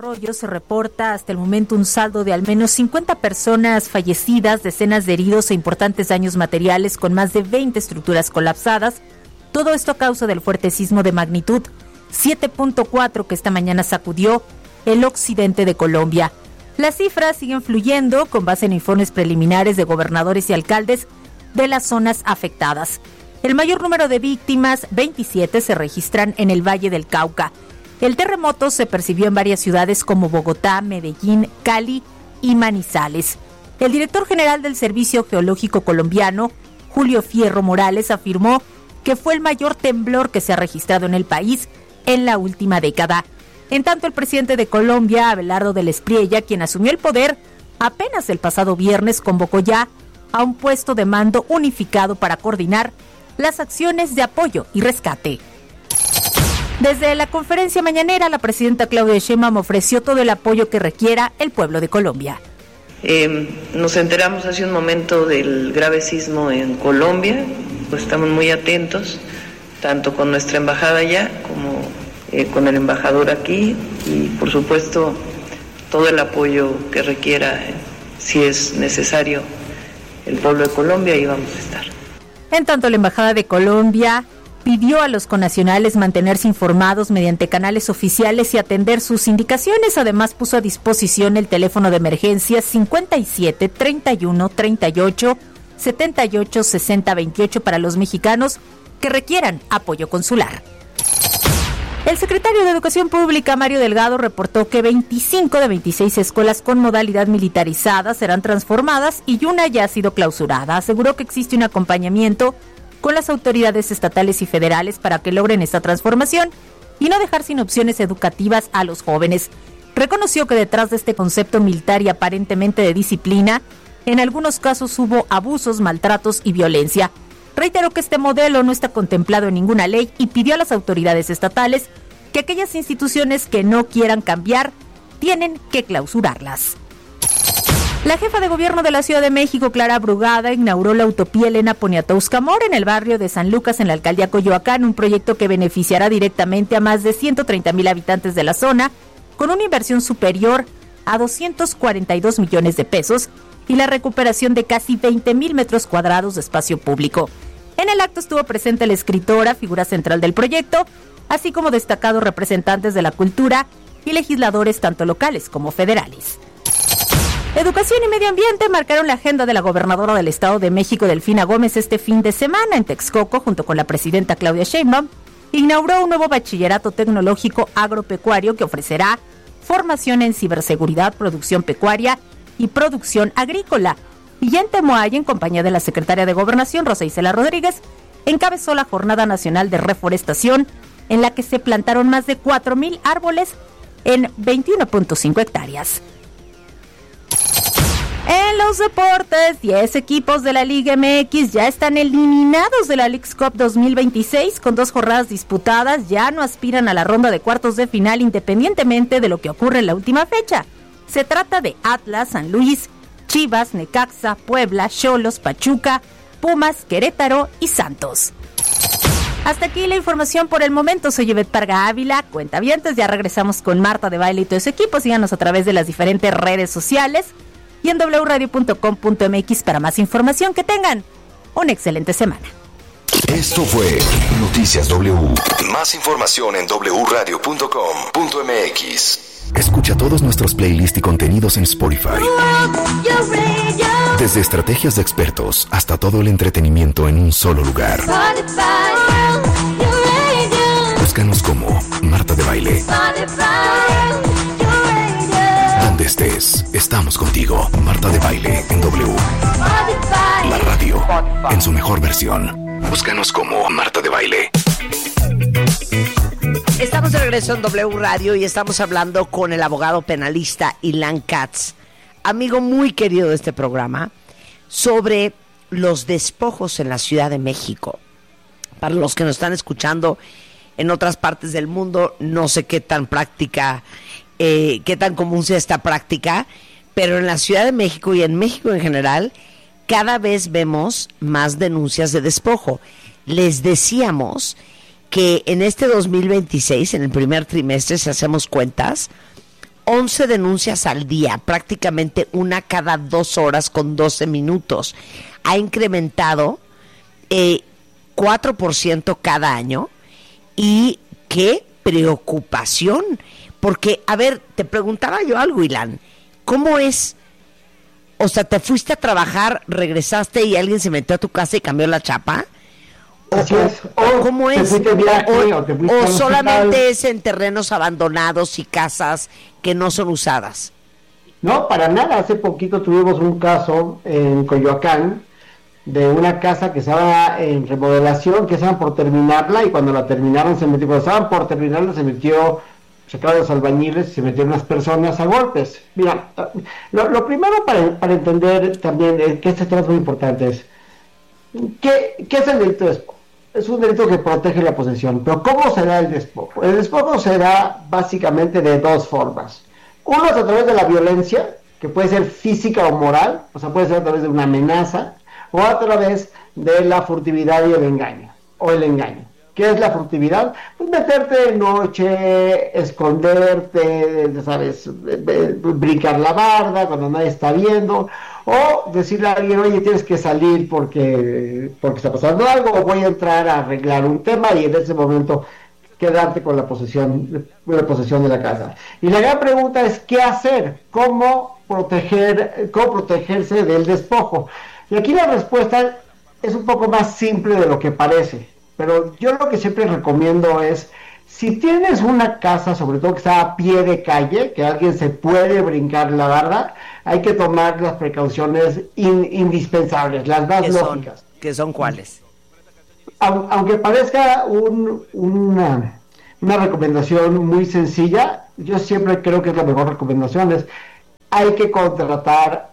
desarrollo se reporta hasta el momento un saldo de al menos 50 personas fallecidas, decenas de heridos e importantes daños materiales con más de 20 estructuras colapsadas. Todo esto a causa del fuerte sismo de magnitud 7.4 que esta mañana sacudió el occidente de Colombia. Las cifras siguen fluyendo con base en informes preliminares de gobernadores y alcaldes de las zonas afectadas. El mayor número de víctimas, 27, se registran en el Valle del Cauca. El terremoto se percibió en varias ciudades como Bogotá, Medellín, Cali y Manizales. El director general del Servicio Geológico Colombiano, Julio Fierro Morales, afirmó que fue el mayor temblor que se ha registrado en el país en la última década. En tanto, el presidente de Colombia, Abelardo del Espriella, quien asumió el poder apenas el pasado viernes, convocó ya a un puesto de mando unificado para coordinar las acciones de apoyo y rescate. Desde la conferencia mañanera, la presidenta Claudia Sheinbaum ofreció todo el apoyo que requiera el pueblo de Colombia. Nos enteramos hace un momento del grave sismo en Colombia, pues estamos muy atentos, tanto con nuestra embajada allá como con el embajador aquí, y por supuesto todo el apoyo que requiera, si es necesario, el pueblo de Colombia, ahí vamos a estar. En tanto, la embajada de Colombia pidió a los connacionales mantenerse informados mediante canales oficiales y atender sus indicaciones. Además, puso a disposición el teléfono de emergencia 57 31 38 78 60 28 para los mexicanos que requieran apoyo consular. El secretario de Educación Pública, Mario Delgado, reportó que 25 de 26 escuelas con modalidad militarizada serán transformadas y una ya ha sido clausurada. Aseguró que existe un acompañamiento con las autoridades estatales y federales para que logren esta transformación y no dejar sin opciones educativas a los jóvenes. Reconoció que detrás de este concepto militar y aparentemente de disciplina, en algunos casos hubo abusos, maltratos y violencia. Reiteró que este modelo no está contemplado en ninguna ley y pidió a las autoridades estatales que aquellas instituciones que no quieran cambiar tienen que clausurarlas. La jefa de gobierno de la Ciudad de México, Clara Brugada, inauguró la Utopía Elena Poniatowska Mora en el barrio de San Lucas, en la alcaldía Coyoacán, un proyecto que beneficiará directamente a más de 130,000 habitantes de la zona, con una inversión superior a 242 millones de pesos y la recuperación de casi 20,000 metros cuadrados de espacio público. En el acto estuvo presente la escritora, figura central del proyecto, así como destacados representantes de la cultura y legisladores tanto locales como federales. Educación y medio ambiente marcaron la agenda de la gobernadora del Estado de México, Delfina Gómez, este fin de semana. En Texcoco, junto con la presidenta Claudia Sheinbaum, inauguró un nuevo bachillerato tecnológico agropecuario que ofrecerá formación en ciberseguridad, producción pecuaria y producción agrícola. Y en Temoaya, en compañía de la secretaria de Gobernación, Rosa Isela Rodríguez, encabezó la Jornada Nacional de Reforestación, en la que se plantaron más de 4,000 árboles en 21.5 hectáreas. En los deportes, 10 equipos de la Liga MX ya están eliminados de la Leagues Cup 2026 con 2 jornadas disputadas. Ya no aspiran a la ronda de cuartos de final independientemente de lo que ocurre en la última fecha. Se trata de Atlas, San Luis, Chivas, Necaxa, Puebla, Xolos, Pachuca, Pumas, Querétaro y Santos. Hasta aquí la información por el momento. Soy Yvette Parga Ávila, cuentavientes. Ya regresamos con Marta de Baile y todo su equipo. Síganos a través de las diferentes redes sociales y en wradio.com.mx para más información. Que tengan una excelente semana. Esto fue Noticias W. Más información en wradio.com.mx. Escucha todos nuestros playlists y contenidos en Spotify. Desde estrategias de expertos hasta todo el entretenimiento en un solo lugar. Búscanos como Marta de Baile. Donde estés, estamos contigo. Marta de Baile en W. La radio en su mejor versión. Búscanos como Marta de Baile. Estamos de regreso en W Radio y estamos hablando con el abogado penalista Ilan Katz, amigo muy querido de este programa, sobre los despojos en la Ciudad de México. Para los que nos están escuchando en otras partes del mundo, no sé qué tan práctica, qué tan común sea esta práctica, pero en la Ciudad de México y en México en general, cada vez vemos más denuncias de despojo. Les decíamos que en este 2026, en el primer trimestre, si hacemos cuentas, 11 denuncias al día, prácticamente una cada 2 horas con 12 minutos. Ha incrementado 4% cada año. Y qué preocupación. Porque, a ver, te preguntaba yo algo, Ilan. ¿Cómo es? O sea, ¿te fuiste a trabajar, regresaste y alguien se metió a tu casa y cambió la chapa? Así es. ¿O cómo es? ¿O solamente solamente es en terrenos abandonados y casas que no son usadas? No, para nada. Hace poquito tuvimos un caso en Coyoacán de una casa que estaba en remodelación, que estaban por terminarla, y cuando la terminaron cuando estaban por terminarla sacaron los albañiles y se metieron unas personas a golpes. Mira, lo primero para entender también que este tema es muy importante es, ¿qué es el delito de despojo? Es un delito que protege la posesión, pero ¿cómo se da el despojo? El despojo se da básicamente de 2 formas. Uno es a través de la violencia, que puede ser física o moral, o sea, puede ser a través de una amenaza, o a través de la furtividad y el engaño, o el engaño. ¿Qué es la furtividad? Pues meterte de noche, esconderte, ¿sabes? Brincar la barda cuando nadie está viendo, o decirle a alguien, oye, tienes que salir porque está pasando algo, o voy a entrar a arreglar un tema, y en ese momento quedarte con la posesión de la casa. Y la gran pregunta es, ¿qué hacer? ¿Cómo protegerse del despojo? Y aquí la respuesta es un poco más simple de lo que parece, pero yo lo que siempre recomiendo es, si tienes una casa, sobre todo que está a pie de calle, que alguien se puede brincar la barda, hay que tomar las precauciones indispensables, las más lógicas. ¿Qué son cuáles? Aunque parezca una recomendación muy sencilla, yo siempre creo que es la mejor recomendación, es hay que contratar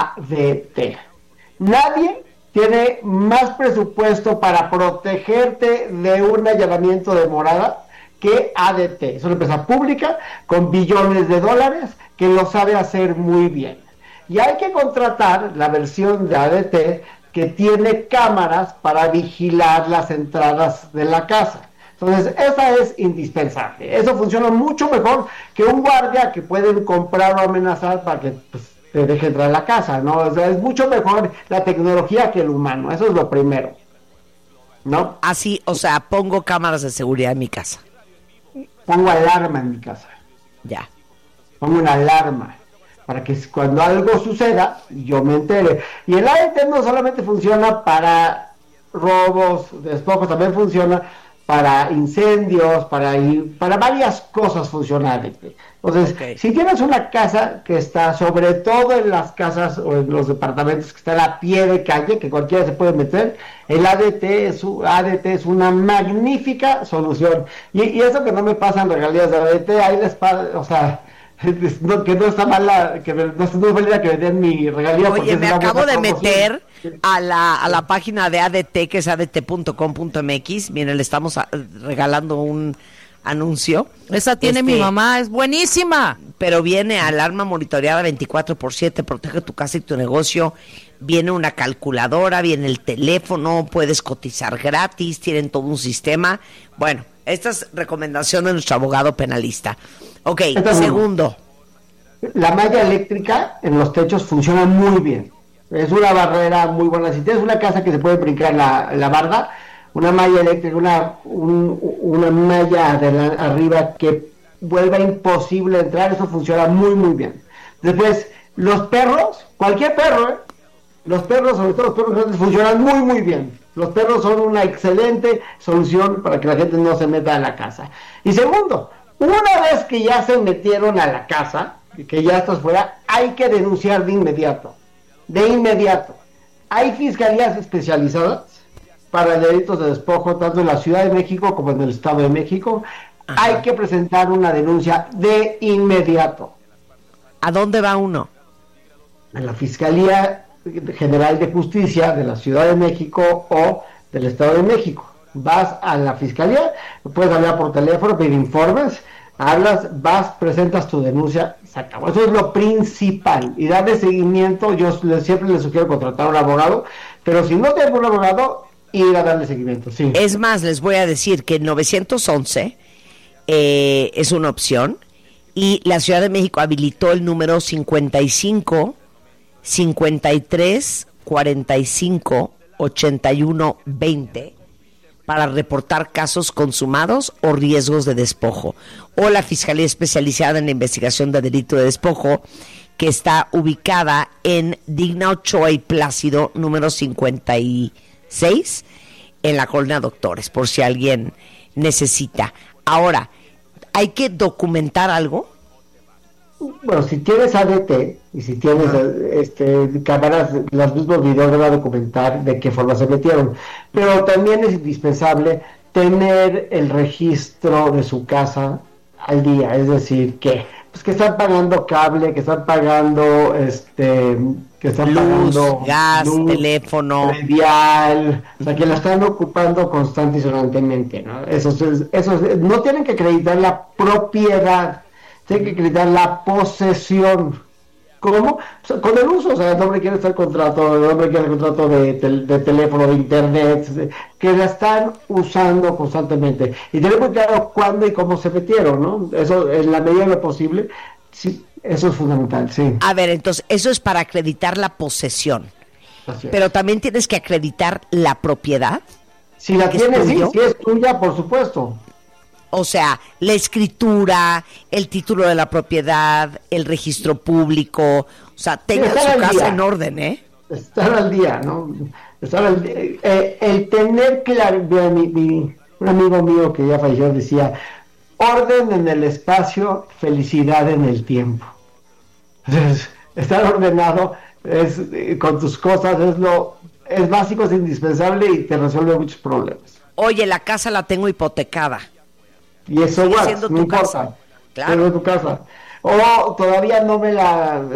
ADT. Nadie tiene más presupuesto para protegerte de un allanamiento de morada que ADT. Es una empresa pública con billones de dólares que lo sabe hacer muy bien. Y hay que contratar la versión de ADT que tiene cámaras para vigilar las entradas de la casa. Entonces, esa es indispensable. Eso funciona mucho mejor que un guardia que pueden comprar o amenazar para que te deje entrar a la casa, ¿no? O sea, es mucho mejor la tecnología que el humano. Eso es lo primero, ¿no? Así, o sea, pongo cámaras de seguridad en mi casa. Pongo alarma en mi casa. Ya. Pongo una alarma para que cuando algo suceda, yo me entere. Y el ADT no solamente funciona para robos, despojos, también funciona para incendios, para varias cosas funcionales. Entonces, si tienes una casa que está, sobre todo en las casas o en los departamentos que están a pie de calle, que cualquiera se puede meter, el ADT es una magnífica solución. Y eso que no me pasan regalías de ADT, ahí les pasa, o sea, que no está mala, que no es valida que me den mi regalía. Oye, me acabo de meter a la página de ADT, que es adt.com.mx. Miren, le estamos regalando un anuncio. Esa tiene mi mamá, es buenísima. Pero viene alarma monitoreada 24/7, protege tu casa y tu negocio. Viene una calculadora, viene el teléfono, puedes cotizar gratis, tienen todo un sistema. Bueno, esta es recomendación de nuestro abogado penalista. Ok, segundo. La malla eléctrica en los techos funciona muy bien. Es una barrera muy buena. Si tienes una casa que se puede brincar la barda, una malla eléctrica, una malla arriba que vuelva imposible entrar, eso funciona muy, muy bien. Después, los perros, cualquier perro, los perros, sobre todo los perros grandes, funcionan muy, muy bien. Los perros son una excelente solución para que la gente no se meta a la casa. Y segundo, una vez que ya se metieron a la casa, que ya estás fuera, hay que denunciar de inmediato. De inmediato. Hay fiscalías especializadas para delitos de despojo, tanto en la Ciudad de México como en el Estado de México. Ajá. Hay que presentar una denuncia de inmediato. ¿A dónde va uno? A la Fiscalía General de Justicia de la Ciudad de México o del Estado de México. Vas a la Fiscalía, puedes hablar por teléfono, pedir informes, vas, presentas tu denuncia, se acabó. Eso es lo principal. Y darle seguimiento, yo siempre les sugiero contratar a un abogado, pero si no tienes un abogado, ir a darle seguimiento, sí. Es más, les voy a decir que el 911 es una opción, Y la Ciudad de México habilitó el número 55 53 45 81 20 para reportar casos consumados o riesgos de despojo. O la Fiscalía Especializada en la Investigación de Delito de Despojo, que está ubicada en Digna Ochoa y Plácido, número 56, en la Colonia Doctores, por si alguien necesita. Ahora, ¿hay que documentar algo? Bueno, si tienes ADT y si tienes cámaras, los mismos videos van a documentar de qué forma se metieron. Pero también es indispensable tener el registro de su casa al día, es decir, que están pagando cable, que están pagando luz, gas, teléfono, predial, o sea, que la están ocupando constante y sonantemente, ¿no? Eso no tienen que acreditar la propiedad, tienen que acreditar la posesión. ¿Cómo? O sea, con el uso, o sea, el hombre quiere estar contrato, el hombre quiere el contrato de teléfono, de internet, que la están usando constantemente. Y tener muy claro cuándo y cómo se metieron, ¿no? Eso, en la medida de lo posible, sí, eso es fundamental, sí. A ver, entonces, eso es para acreditar la posesión. Pero también tienes que acreditar la propiedad. Si la tienes, sí, si es tuya, por supuesto. O sea, la escritura, el título de la propiedad, el registro público, o sea, tenga su casa en orden, ¿eh? Estar al día, ¿no? Estar al día. El tener claro, un amigo mío que ya falleció decía, orden en el espacio, felicidad en el tiempo. Entonces, estar ordenado es con tus cosas es básico, es indispensable y te resuelve muchos problemas. Oye, la casa la tengo hipotecada. Y eso no importa, claro. Es tu casa. O todavía no me la